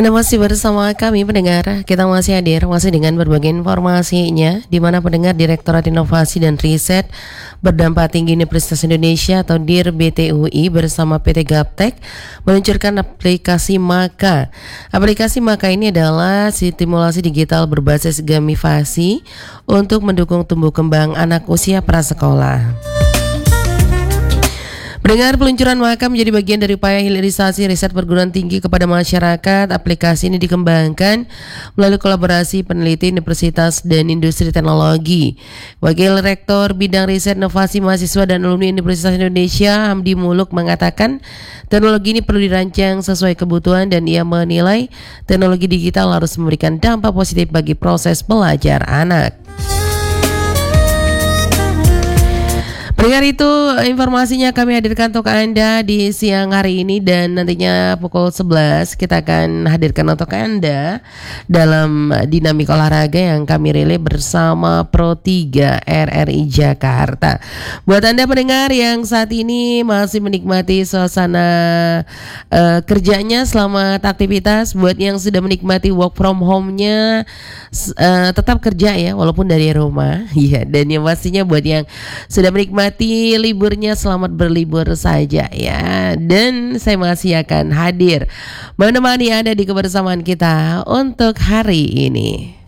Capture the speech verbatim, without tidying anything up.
Anda masih bersama kami pendengar, kita masih hadir masih dengan berbagai informasinya, di mana pendengar Direktorat Inovasi dan Riset Berdampak Tinggi Universitas Indonesia atau D I R B T U I bersama P T Gaptek meluncurkan aplikasi Maka. Aplikasi Maka ini adalah stimulasi digital berbasis gamifikasi untuk mendukung tumbuh kembang anak usia prasekolah. Pendengar, peluncuran Maka menjadi bagian dari upaya hilirisasi riset perguruan tinggi kepada masyarakat. Aplikasi ini dikembangkan melalui kolaborasi peneliti universitas dan industri teknologi. Wakil Rektor Bidang Riset Inovasi Mahasiswa dan Alumni Universitas Indonesia, Hamdi Muluk, mengatakan teknologi ini perlu dirancang sesuai kebutuhan dan ia menilai teknologi digital harus memberikan dampak positif bagi proses belajar anak. Pendengar, itu informasinya kami hadirkan untuk Anda di siang hari ini, dan nantinya pukul sebelas kita akan hadirkan untuk Anda dalam dinamik olahraga yang kami relay bersama Pro tiga R R I Jakarta. Buat Anda pendengar yang saat ini masih menikmati suasana uh, kerjanya, selamat aktivitas. Buat yang sudah menikmati work from home-nya, uh, tetap kerja ya walaupun dari rumah. Iya, dan yang pastinya buat yang sudah menikmati liburnya, selamat berlibur saja ya. Dan saya masih akan hadir menemani Anda di kebersamaan kita untuk hari ini.